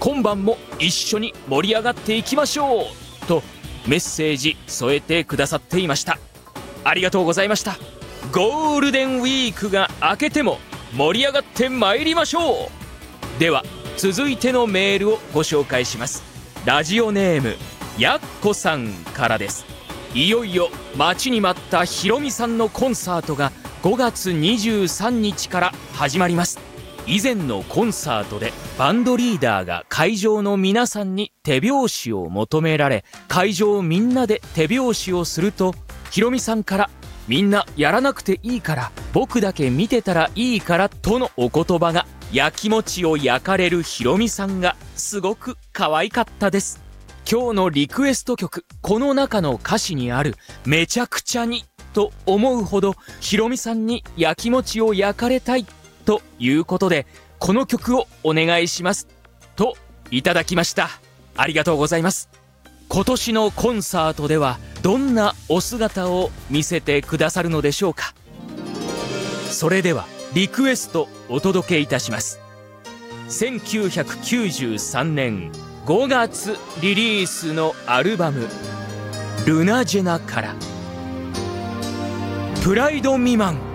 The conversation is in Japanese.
今晩も一緒に盛り上がっていきましょうとメッセージ添えてくださっていました。ありがとうございました。ゴールデンウィークが明けても盛り上がってまいりましょう。では続いてのメールをご紹介します。ラジオネームやっこさんからです。いよいよ待ちに待ったひろみさんのコンサートが5月23日から始まります。以前のコンサートでバンドリーダーが会場の皆さんに手拍子を求められ、会場みんなで手拍子をすると、ひろみさんからみんなやらなくていいから僕だけ見てたらいいからとのお言葉が、やきもちを焼かれるひろみさんがすごく可愛かったです。今日のリクエスト曲、この中の歌詞にあるめちゃくちゃにと思うほどひろみさんにやきもちを焼かれたいということで、この曲をお願いしますといただきました。ありがとうございます。今年のコンサートではどんなお姿を見せてくださるのでしょうか。それではリクエストお届けいたします。1993年5月リリースのアルバムルナジェナからプライド未満。